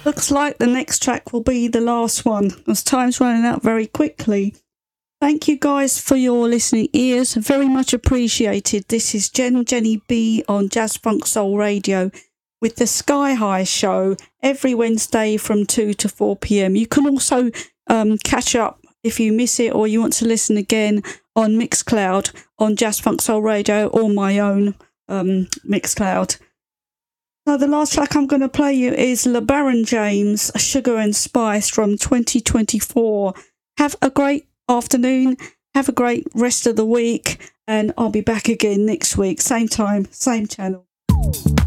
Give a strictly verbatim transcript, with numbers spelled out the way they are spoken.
Looks like the next track will be the last one, as time's running out very quickly. Thank you guys for your listening ears. Very much appreciated. This is Jen Jenny B on Jazz Funk Soul Radio with the Sky High Show every Wednesday from two to four p.m. You can also um, catch up if you miss it or you want to listen again on Mixcloud on Jazz Funk Soul Radio or my own um, Mixcloud. Now, the last track I'm going to play you is LeBaron James, Sugar and Spice from twenty twenty-four. Have a great afternoon, have a great rest of the week, and I'll be back again next week, same time, same channel.